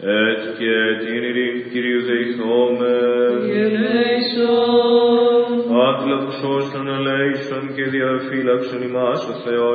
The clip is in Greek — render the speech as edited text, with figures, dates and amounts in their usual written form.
Et και την ειρήνη Κυρίου δεηθώμε. Ελέησον. Άτλαυσον ελέησον και διαφύλαξον ημάς ο Θεός.